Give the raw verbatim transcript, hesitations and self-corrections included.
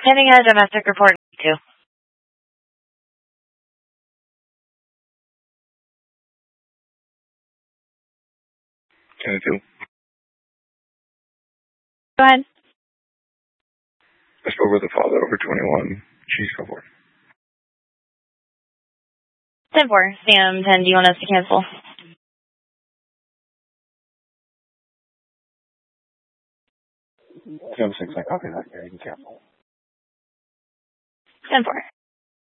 Pending a domestic report, too. ten two. Go ahead. I spoke with the father over twenty-one. She's go for it. ten four. Sam ten, do you want us to cancel? Sam six, I copy that. Yeah, you can cancel. ten four.